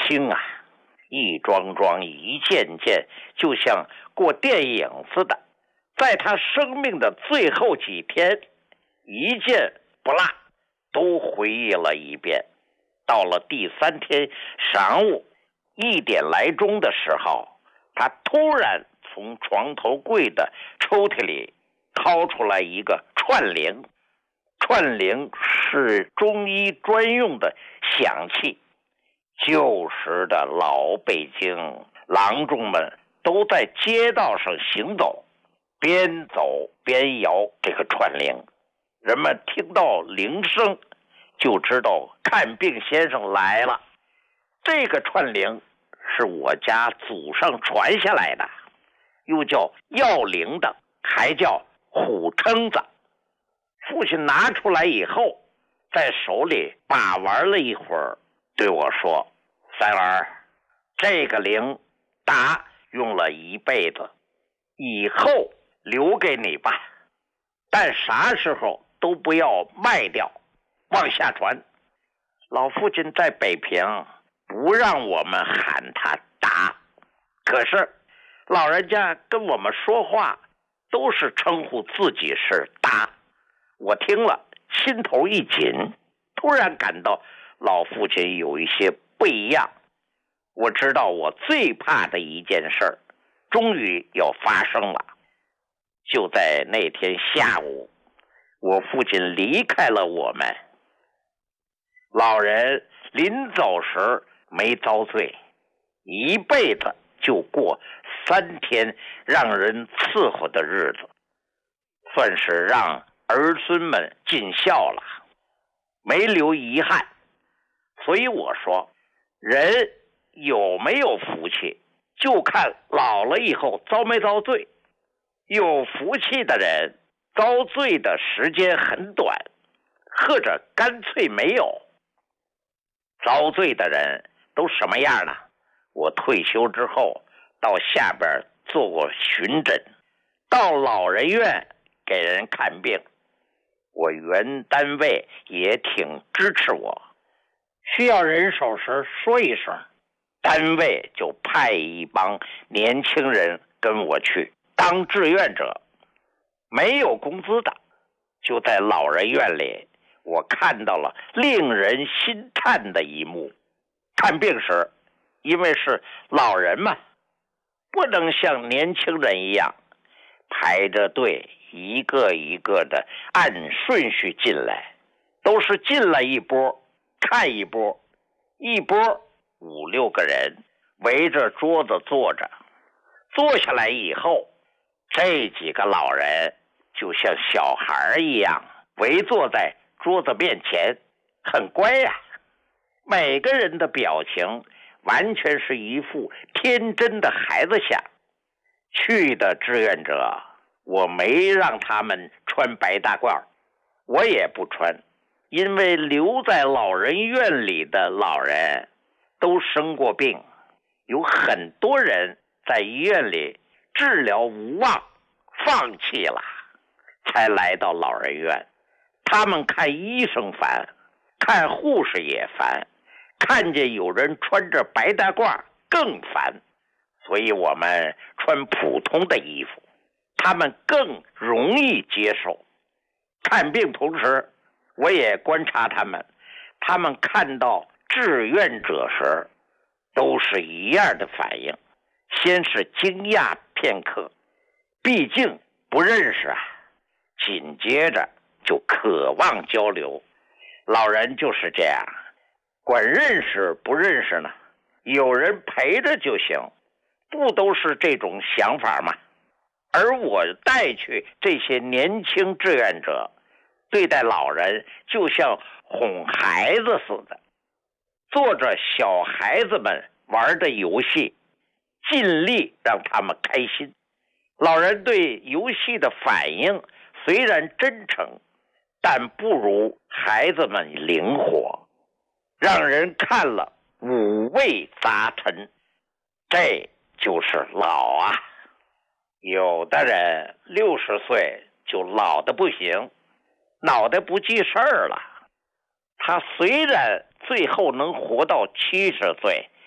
青啊，一桩桩一件件，就像过电影似的，在他生命的最后几天，一件不落都回忆了一遍。到了第3天晌午1点来钟的时候，他突然从床头柜的抽屉里掏出来一个串铃。串铃是中医专用的响器，旧时的老北京郎中们都在街道上行走，边走边摇这个串铃，人们听到铃声就知道看病先生来了。这个串铃是我家祖上传下来的，又叫要铃的，还叫虎撑子。父亲拿出来以后，在手里把玩了一会儿，对我说：“三儿，这个铃打用了一辈子，以后留给你吧，但啥时候都不要卖掉，往下传。”老父亲在北平不让我们喊他打，可是老人家跟我们说话都是称呼自己是打。我听了心头一紧，突然感到老父亲有一些不一样。我知道我最怕的一件事终于要发生了。就在那天下午，我父亲离开了我们。老人临走时没遭罪，一辈子就过3天让人伺候的日子，算是让儿孙们尽孝了，没留遗憾。所以我说，人有没有福气，就看老了以后遭没遭罪。有福气的人遭罪的时间很短，或者干脆没有。遭罪的人都什么样呢？我退休之后到下边做过巡诊，到老人院给人看病，我原单位也挺支持我，需要人手时说一声，单位就派一帮年轻人跟我去当志愿者，没有工资的。就在老人院里，我看到了令人心叹的一幕。看病时，因为是老人嘛，不能像年轻人一样排着队一个一个的按顺序进来，都是进来一波看一波，一波5、6个人围着桌子坐着。坐下来以后，这几个老人就像小孩一样围坐在桌子面前，很乖呀。每个人的表情完全是一副天真的孩子相。去的志愿者，我没让他们穿白大褂，我也不穿，因为留在老人院里的老人都生过病，有很多人在医院里治疗无望，放弃了，才来到老人院。他们看医生烦，看护士也烦，看见有人穿着白大褂更烦。所以我们穿普通的衣服，他们更容易接受。看病同时，我也观察他们看到志愿者时都是一样的反应，先是惊讶片刻，毕竟不认识啊，紧接着就渴望交流。老人就是这样，管认识不认识呢，有人陪着就行，不都是这种想法吗？而我带去这些年轻志愿者，对待老人就像哄孩子似的，做着小孩子们玩的游戏，尽力让他们开心。老人对游戏的反应虽然真诚，但不如孩子们灵活，让人看了五味杂陈。这就是老啊。有的人60岁就老得不行，脑袋不记事儿了。他虽然最后能活到70岁，